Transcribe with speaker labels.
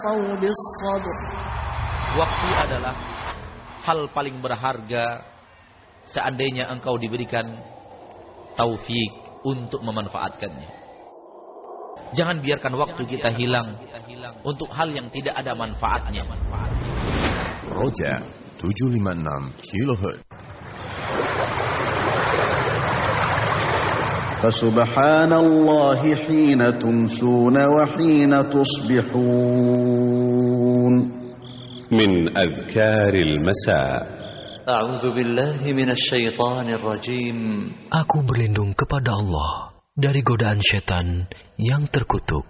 Speaker 1: Waktu adalah hal paling berharga seandainya engkau diberikan taufik untuk memanfaatkannya. Jangan biarkan waktu kita hilang untuk hal yang tidak ada manfaatnya.
Speaker 2: Roja 756 kHz.
Speaker 3: Fasubhanallahi hina tumsuna wa hina tusbihun.
Speaker 4: Min adhkaril masa.
Speaker 5: A'udzu billahi minasy syaithanir rajim.
Speaker 6: Aku berlindung kepada Allah dari godaan setan yang terkutuk.